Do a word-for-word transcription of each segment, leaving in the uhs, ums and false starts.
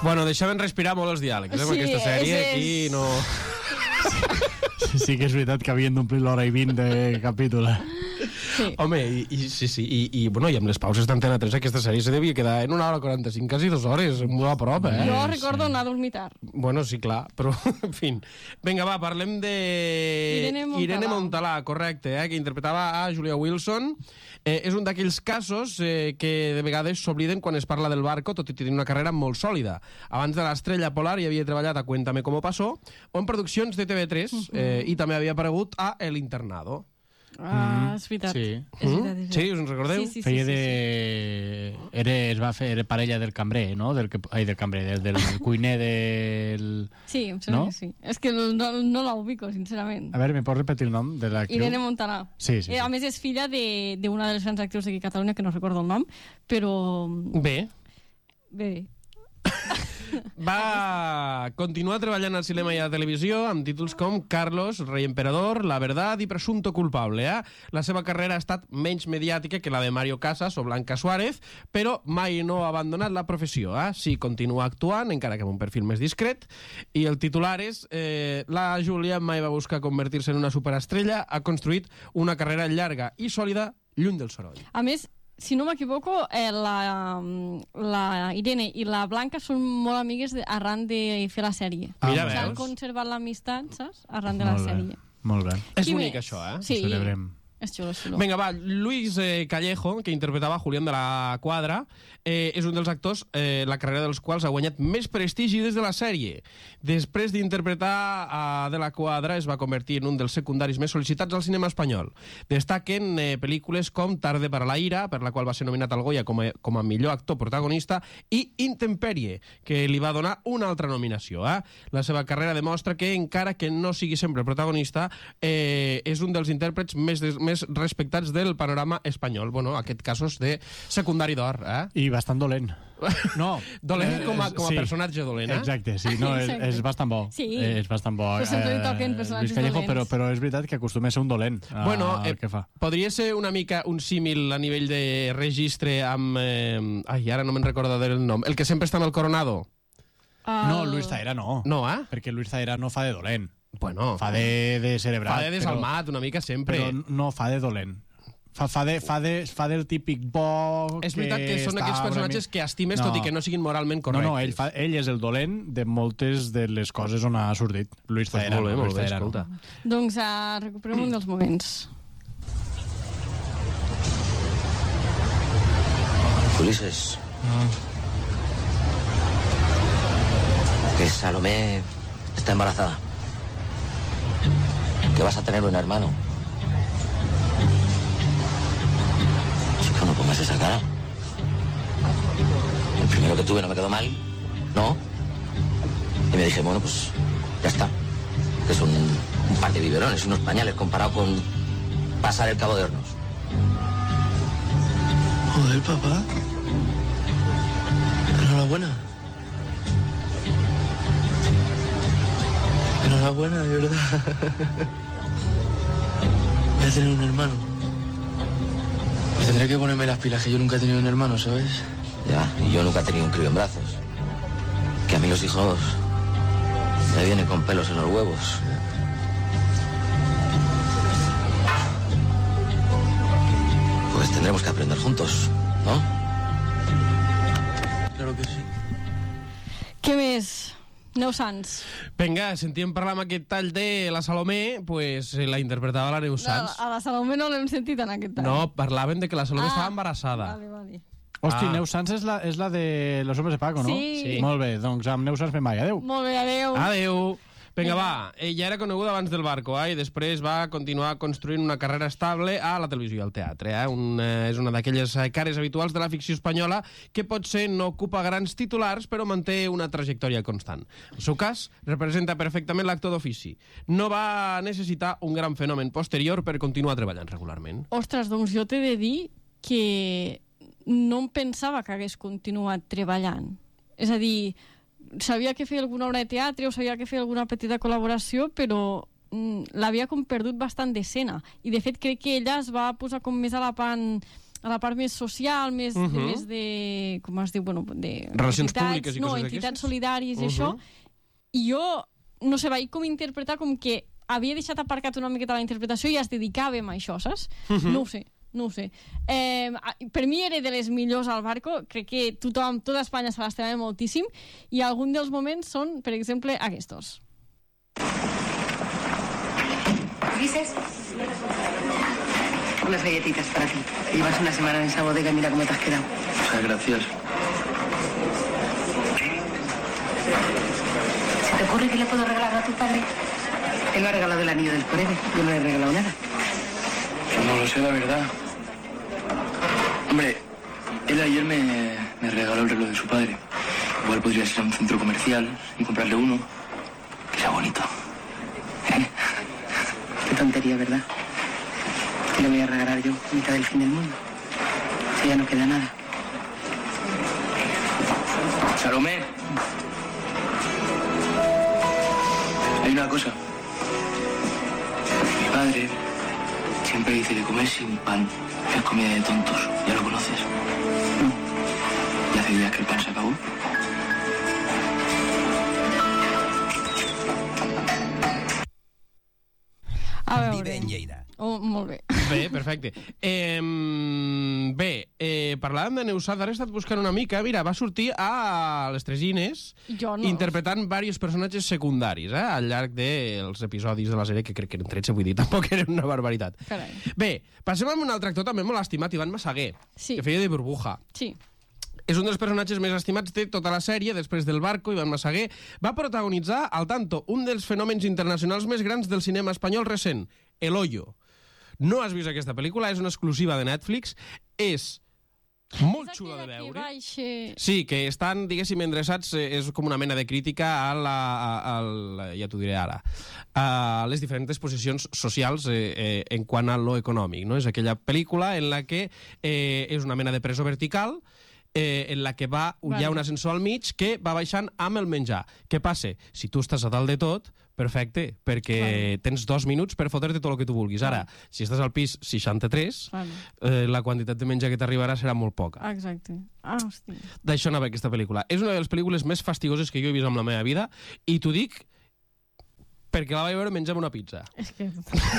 Bueno, deixaven respirar molt els diàlegs, eh, sí, amb aquesta sèrie. És... Aquí no... Sí que és veritat que havien d'omplir l'hora i vint de capítol. Sí. Home, i, i, sí, sí, i, i, bueno, i amb les pauses d'Antena tres aquesta sèrie se devia quedar en una hora quaranta-cinc, quasi dues hores, molt a prop, eh? Jo recordo sí. anar a dormir tard. Bueno, sí, clar, però, en fi. Vinga, va, parlem de... Irene Montalà. Irene Montalà, correcte, eh, que interpretava a Julia Wilson. Eh, és un d'aquells casos eh, que de vegades s'obliden quan es parla del Barco, tot i tenir una carrera molt sòlida. Abans de l'Estrella Polar hi havia treballat a Cuéntame cómo pasó, o en produccions de T V tres, uh -huh. eh, i també havia aparegut a El Internado. Ah, és veritat. Sí. És veritat, és veritat. Sí, us en recordeu? Sí, sí, sí, Feia sí, sí. de... Era, es va fer era parella del cambrer, no? Del, que... Ai, del cambrer, del, del cuiner del... Sí, em sembla no? que sí. És que no, no, no la ubico, sincerament. A veure, ¿me pots repetir el nom de l'actriu? Irene Montalà. Sí, sí, sí. Eh, a més, és filla d'una de, de les grans actrius d'aquí a Catalunya, que no recordo el nom, però... Bé. Bé. Va continuar treballant al cinema i a la televisió amb títols com Carlos, Rey Emperador, La Verdad i Presunto Culpable. Eh? La seva carrera ha estat menys mediàtica que la de Mario Casas o Blanca Suárez, però mai no ha abandonat la professió. Eh? Sí, continua actuant, encara que amb un perfil més discret, i el titular és eh, la Júlia mai va buscar convertir-se en una superestrella, ha construït una carrera llarga i sòlida lluny del soroll. A més, si no m'equivoco, eh, la, la Irene i la Blanca són molt amigues de, arran de fer la sèrie. Ah, mira, veus? Han conservat l'amistat, saps? Arran de la molt sèrie. Bé, molt bé. És Qui bonic, més? això, eh? Sí. Celebrem. És xulo, és xulo. Vinga, va, Luis eh, Callejo, que interpretava Julián de la Cuadra, eh, és un dels actors eh, la carrera dels quals ha guanyat més prestigi des de la sèrie. Després d'interpretar a De la Cuadra, es va convertir en un dels secundaris més sol·licitats al cinema espanyol. Destaquen eh, pel·lícules com Tarde para la ira, per la qual va ser nominat al Goya com a, com a millor actor protagonista, i Intemperie, que li va donar una altra nominació. Eh? La seva carrera demostra que, encara que no sigui sempre protagonista, eh, és un dels intèrprets més, des, més respectats del panorama espanyol. Bueno, aquest cas és de secundari d'or, eh? I bastant dolent. No. Dolent com a, com a sí. personatge dolent, eh? Exacte, sí. No, és, és bastant bo. Sí. És bastant bo. Però sempre li toquen personatges Luis Callejo, dolents. Però, però és veritat que acostuma a ser un dolent. Bueno, eh, que fa. podria ser una mica un símil a nivell de registre amb... Eh, ai, ara no me'n recordo del nom. El que sempre està amb el Coronado. Uh... No, Luis Zaera no. No, eh? Perquè Luis Zaera no fa de dolent. Bueno. Fa de, de cerebrat. Fa de desalmat, una mica sempre. Però no fa de dolent. Fa, fa, de, fa, de, fa del típic bo... És veritat que, que són aquells personatges que estimes no. tot i que no siguin moralment correctes. No, no, ell, fa, ell és el dolent de moltes de les coses on ha sortit. Luis Zaera. Pues molt bé, no, molt bé, escolta. No. Doncs uh, recuperem un dels moments. Ulises. Ah. Que Salomé está embarazada. Que vas a tener un hermano. Chico, no pongas esa cara. El primero que tuve no me quedó mal, ¿no? Y me dije, bueno, pues ya está. Que son un par de biberones y unos pañales comparado con pasar el Cabo de Hornos. Joder, papá. Enhorabuena. Enhorabuena, de verdad. Voy a tener un hermano. Pues tendré que ponerme las pilas, que yo nunca he tenido un hermano, ¿sabes? Ya, y yo nunca he tenido un crío en brazos. Que a mí los hijos me vienen con pelos en los huevos. Pues tendremos que aprender juntos, ¿no? Claro que sí. Què més? Neus Sans. Vinga, sentíem parlar amb aquest tall de la Salomé, pues la interpretava la Neus Sans. No, a la Salomé no l'hem sentit en aquest tall. No, parlaven de que la Salomé Ah, estava embarassada. Vale, vale. Hosti, Ah. Neus Sans és la, és la de Los Hombres de Paco, no? Sí. Sí. Molt bé, doncs amb Neus Sans fem mai. Adéu. Molt bé, adeu. Adéu. Vinga, Vinga. va, ella era coneguda abans del Barco, eh? I després va continuar construint una carrera estable a la televisió i al teatre. Eh? Un, eh, és una d'aquelles eh, cares habituals de la ficció espanyola que potser no ocupa grans titulars, però manté una trajectòria constant. El seu cas representa perfectament l'actor d'ofici. No va necessitar un gran fenomen posterior per continuar treballant regularment. Ostres, doncs jo t'he de dir que no em pensava que hagués continuat treballant. És a dir, sabia que feia alguna obra de teatre o sabia que feia alguna petita col·laboració, però mm, l'havia com perdut bastant d'escena. I de fet crec que ella es va posar com més a la pan a la part més social, més, uh -huh. de, més de, com es diu, bueno, de... Relacions entitats, públiques i no, coses entitats d'aquestes? solidàries i uh -huh. això. I jo, no sé, vaig com interpretar com que havia deixat aparcat una miqueta la interpretació i es dedicàvem a això, saps? Uh -huh. No ho sé. No ho sé. Eh, per mi era de les millors al Barco. Crec que tothom, tota Espanya se l'estimava moltíssim. I algun dels moments són, per exemple, aquests. ¿Dices? Unas galletitas para ti. Llevas una semana en esa bodega y mira cómo te has quedado. O sea, gracias. ¿Se te ocurre que le puedo regalar a tu padre? Él me ha regalado el anillo del Forever. Yo no le he regalado nada. Yo no lo sé, la verdad. Hombre, él ayer me, me regaló el reloj de su padre. Igual podría ir a un centro comercial y comprarle uno que sea bonito. ¿Eh? Qué tontería, ¿verdad? ¿Qué le voy a regalar yo a mitad del fin del mundo? Si ya no queda nada. Salomé. Hay una cosa. Mi padre siempre dice que comer sin pan es comida de tontos. ¿Ya lo conoces? No. ¿Y hace días que el pan se acabó? A veure... Vive en Lleida. Oh, molt bé. Bé, perfecte. Eh, bé, eh, parlàvem de Neusada, ara he estat buscant una mica. Mira, va sortir a les Tresines Jo no. interpretant diversos personatges secundaris eh, al llarg dels episodis de la sèrie, que crec que eren tretze, vull dir, tampoc era una barbaritat. Carai. Bé, passem amb un altre actor també molt estimat, Ivan Massaguer, Sí. que feia de Burbuja. Sí. És un dels personatges més estimats de tota la sèrie. Després del Barco, Ivan Massaguer va protagonitzar, al tanto, un dels fenòmens internacionals més grans del cinema espanyol recent, El Hoyo. No has vist aquesta pel·lícula, és una exclusiva de Netflix, és molt És xula de aquella que veure. baixa... Sí, que estan, diguéssim, endreçats, eh, és com una mena de crítica a la, a, a la ja t'ho diré ara, a les diferents posicions socials eh, eh, en quant a lo econòmic, no? És aquella pel·lícula en la que eh, és una mena de presó vertical, eh, en la que va, vale. hi ha un ascensor al mig que va baixant amb el menjar. Què passa? Si tu estàs a dalt de tot, perfecte, perquè vale. tens dos minuts per fotre-te tot el que tu vulguis. Ara, vale. si estàs al pis seixanta-tres, vale. eh, la quantitat de menjar que t'arribarà serà molt poca. Exacte. Ah, hosti. D'això anava aquesta pel·lícula. És una de les pel·lícules més fastigoses que jo he vist en la meva vida, i t'ho dic perquè la vaig veure menjant una pizza. És que...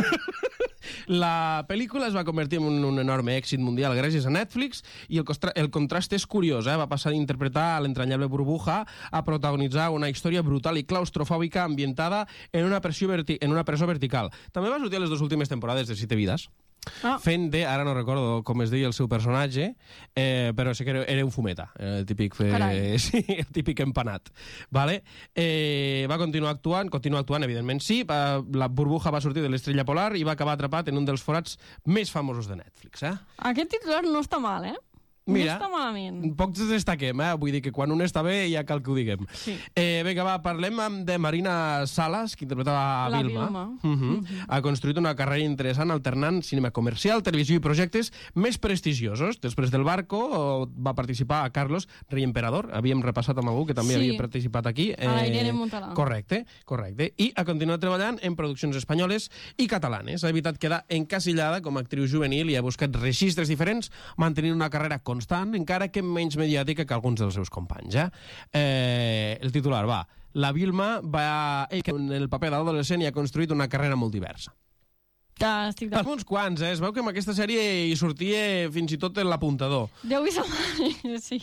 La pel·lícula es va convertir en un, un enorme èxit mundial gràcies a Netflix, i el, costra, el contrast és curiós, eh? Va passar d'interpretar l'entranyable Burbuja a protagonitzar una història brutal i claustrofòbica ambientada en una, pressió verti en una presó vertical. També va sortir a les dues últimes temporades de Siete Vidas, ah. fent de, ara no recordo com es deia el seu personatge, eh, però sé que era, era un fumeta, el típic, eh, sí, el típic empanat. Vale? Eh, va continuar actuant, continua actuant, evidentment sí, va, la Burbuja va sortir de l'Estrella Polar i va acabar atrapat en un dels forats més famosos de Netflix. Eh? Aquest titular no està mal, eh? Mira, no està malament. Pocs destaquem, eh? Vull dir que quan un està bé ja cal que ho diguem. Sí. Eh, vinga, va, parlem de Marina Salas, que interpretava La Vilma. Vilma. Uh -huh. Uh -huh. Ha construït una carrera interessant alternant cinema comercial, televisió i projectes més prestigiosos. Després del Barco va participar a Carlos, Rei Emperador. Havíem repassat amb algú que també sí. havia participat aquí. Eh, a la Irene Montalà. Correcte, correcte. I ha continuat treballant en produccions espanyoles i catalanes. Ha evitat quedar encasillada com a actriu juvenil i ha buscat registres diferents, mantenint una carrera constant, encara que menys mediàtica que alguns dels seus companys. Eh? Eh, el titular va: la Vilma va en el paper d'adolescent i ha construït una carrera molt diversa. Ja, estic d'acord. Uns quants, eh? Es veu que en aquesta sèrie hi sortia fins i tot l'apuntador. Déu i sa mare, sí.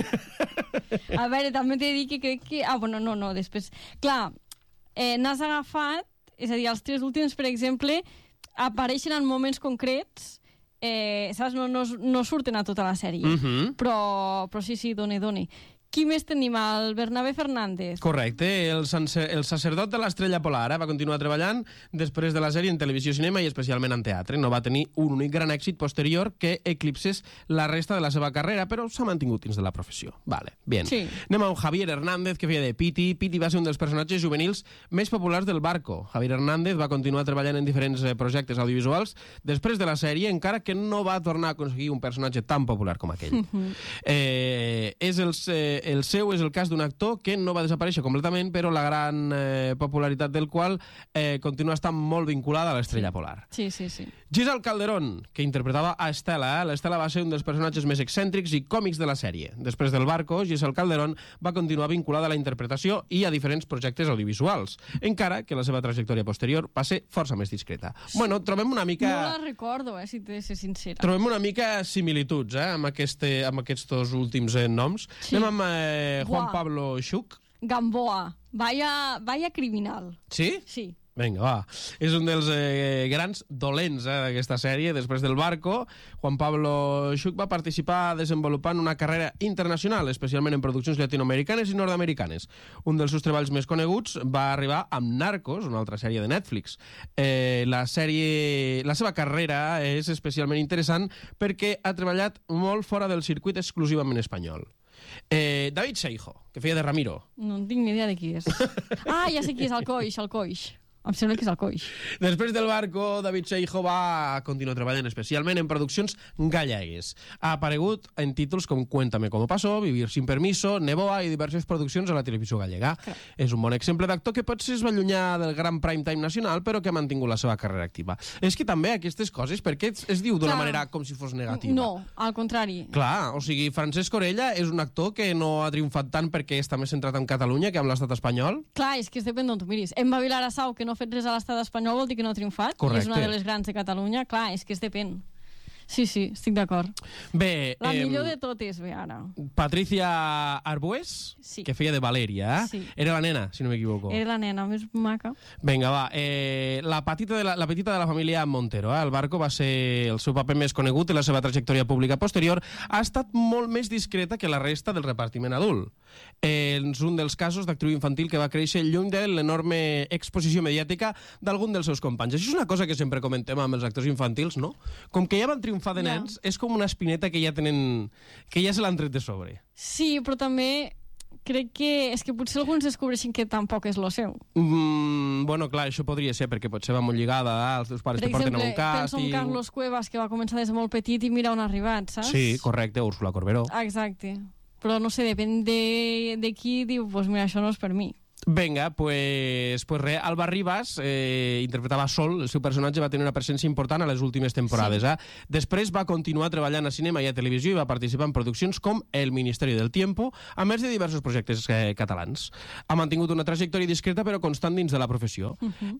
A veure, també t'he dit que crec que... Ah, bueno, no, no, després... Clar, eh, n'has agafat, és a dir, els tres últims, per exemple, apareixen en moments concrets. Eh, saps? No, no, no surten a tota la sèrie. Uh -huh. però, però sí, sí, doni, doni. Qui més tenim? El Bernabé Fernández. Correcte, el, el sacerdot de l'Estrella Polar eh? va continuar treballant després de la sèrie en televisió, cinema i especialment en teatre. No va tenir un únic gran èxit posterior que eclipsés la resta de la seva carrera, però s'ha mantingut dins de la professió. Vale, bien. Sí. Anem a un Javier Hernández, que feia de Piti. Piti va ser un dels personatges juvenils més populars del Barco. Javier Hernández va continuar treballant en diferents eh, projectes audiovisuals després de la sèrie, encara que no va tornar a aconseguir un personatge tan popular com aquell. Uh -huh. eh, és el... Eh, eh, el seu és el cas d'un actor que no va desaparèixer completament, però la gran eh, popularitat del qual eh, continua estant molt vinculada a l'Estrella Polar. Sí, sí, sí. Giselle Calderón, que interpretava a Estela. Eh? L'Estela va ser un dels personatges més excèntrics i còmics de la sèrie. Després del Barco, Giselle Calderón va continuar vinculada a la interpretació i a diferents projectes audiovisuals, encara que la seva trajectòria posterior va ser força més discreta. Bueno, trobem una mica... No la recordo, eh, si t'he de ser sincera. Trobem una mica similituds eh, amb, este, amb aquests dos últims eh, noms. Sí. Anem amb eh, Juan Buah. Pablo Xuc. Gamboa. Vaya, vaya criminal. Sí? Sí. Vinga, va. És un dels eh, grans dolents eh, d'aquesta sèrie. Després del Barco, Juan Pablo Xuc va participar desenvolupant una carrera internacional, especialment en produccions llatinoamericanes i nord-americanes. Un dels seus treballs més coneguts va arribar amb Narcos, una altra sèrie de Netflix. Eh, la sèrie... La seva carrera és especialment interessant perquè ha treballat molt fora del circuit exclusivament espanyol. Eh, David Seijo, que feia de Ramiro. No en tinc ni idea de qui és. Ah, ja sé qui és, el Coix, el Coix. Em sembla que és el Coix. Després del Barco, David Seijo va continuar treballant especialment en produccions gallegues. Ha aparegut en títols com Cuéntame cómo pasó, Vivir sin permiso, Neboa i diverses produccions a la televisió gallega. Clar. És un bon exemple d'actor que potser es va allunyar del gran prime time nacional, però que ha mantingut la seva carrera activa. És que també aquestes coses, per què es diu d'una manera com si fos negativa? No, al contrari. Clar, o sigui, Francesc Orella és un actor que no ha triomfat tant perquè està més centrat en Catalunya que en l'estat espanyol. Clar, és que es depèn d'on tu miris. Emma Vilarasau, que no ha fet res a l'estat espanyol, vol dir que no ha triomfat. Correcte. I és una de les grans de Catalunya. Clar, és que es depèn. Sí, sí, estic d'acord. Bé... La eh, millor de totes, bé, ara. Patricia Arbués, sí. que feia de Valèria, eh? Sí. Era la nena, si no m'equivoco. Era la nena més maca. Vinga, va. Eh, la, petita de la, la petita de la família Montero, eh? El Barco va ser el seu paper més conegut i la seva trajectòria pública posterior ha estat molt més discreta que la resta del repartiment adult. Eh, és un dels casos d'actriu infantil que va créixer lluny de l'enorme exposició mediàtica d'algun dels seus companys. Això és una cosa que sempre comentem amb els actors infantils, no? Com que ja van triomfar de nens, ja. És com una espineta que ja tenen... que ja se l'han tret de sobre. Sí, però també crec que és que potser alguns descobreixen que tampoc és lo seu. Mm, bueno, clar, això podria ser, perquè potser va molt lligada, eh? Els teus pares per te porten a un exemple, càsting... penso en Carlos Cuevas, que va començar des de molt petit i mira on ha arribat, saps? Sí, correcte, Úrsula Corberó. Exacte. Però no sé, depèn de, de qui diu, doncs pues mira, això no és per mi. Vinga, pues, pues res, Alba Rivas eh, interpretava Sol, el seu personatge va tenir una presència important a les últimes temporades. Sí. Eh? Després va continuar treballant a cinema i a televisió i va participar en produccions com El Ministeri del Tiempo, a més de diversos projectes eh, catalans. Ha mantingut una trajectòria discreta però constant dins de la professió. Uh -huh.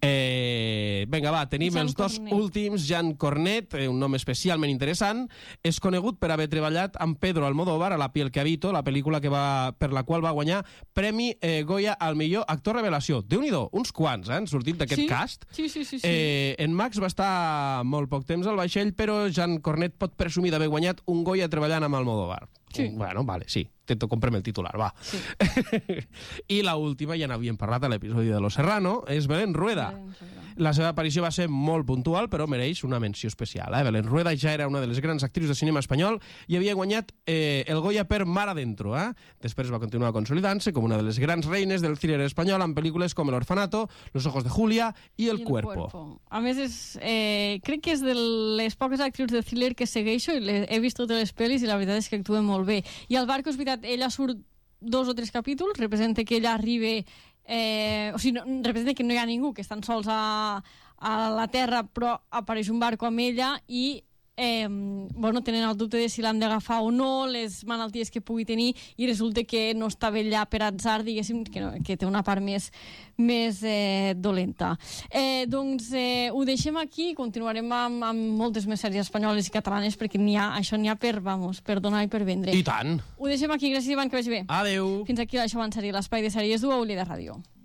eh, vinga, va, tenim Jean els dos Cornet. últims. Jean Cornet, eh, un nom especialment interessant, és conegut per haver treballat amb Pedro Almodóvar a La piel que habito, la pel·lícula que va, per la qual va guanyar Premi eh, Goya al millor actor revelació. Déu-n'hi-do, uns quants, eh, han sortit d'aquest sí? cast. Sí, sí, sí. sí. Eh, en Max va estar molt poc temps al vaixell, però Jean Cornet pot presumir d'haver guanyat un Goya treballant amb Almodóvar. Sí. Bueno, vale, sí. Te comprem el titular, va. Sí. I la última, ja n'havíem parlat a l'episodi de Los Serrano, és Belén Rueda. Belén Rueda. La seva aparició va ser molt puntual, però mereix una menció especial. Eh? Belén Rueda ja era una de les grans actrius de cinema espanyol i havia guanyat eh, el Goya per Mar Adentro. Eh? Després va continuar consolidant-se com una de les grans reines del thriller espanyol en pel·lícules com El Orfanato, Los ojos de Julia i El, I el cuerpo. cuerpo. A més, és, eh, crec que és de les poques actrius de thriller que segueixo i le, he vist totes les pel·lis i la veritat és que actuen molt bé. I al Barco, és veritat, ella surt dos o tres capítols, representa que ella arriba... Eh, o sigui, no, representa que no hi ha ningú, que estan sols a, a la Terra, però apareix un barco amb ella i eh, bueno, tenen el dubte de si l'han d'agafar o no, les malalties que pugui tenir, i resulta que no està bé allà per atzar, diguéssim, que, no, que té una part més, més eh, dolenta. Eh, doncs eh, ho deixem aquí, continuarem amb, amb moltes més sèries espanyoles i catalanes, perquè n'hi ha, això n'hi ha per, vamos, per donar i per vendre. I tant! Ho deixem aquí, gràcies Ivan, que vagi bé. Adeu! Fins aquí l'Això Avançaria, l'espai de sèries d'U A U Lleida Ràdio.